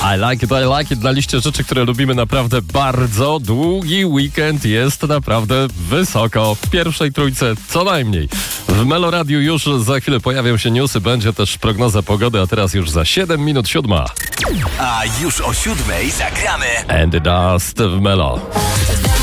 I like it. Na liście rzeczy, które lubimy naprawdę bardzo. Długi weekend jest naprawdę wysoko. W pierwszej trójce co najmniej. W Meloradiu już za chwilę pojawią się newsy, będzie też prognoza pogody, a teraz już za 7 minut 7. A już o 7 zagramy And the Dust w Melo.